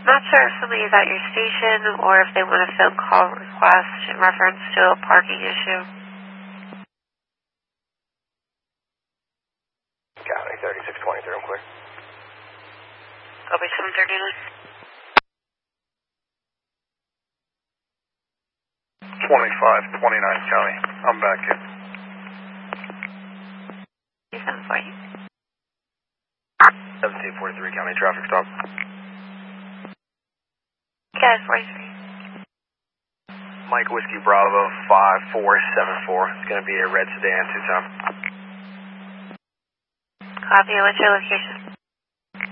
Not sure if somebody's at your station or if they want a phone call request in reference to a parking issue. County 3623, I'm clear. Copy 739. 2529 County. I'm back in. 740. 1743 County traffic stop. Guys, 43. Mike Whiskey Bravo 5474. It's going to be a red sedan, two-time. Copy, what's your location?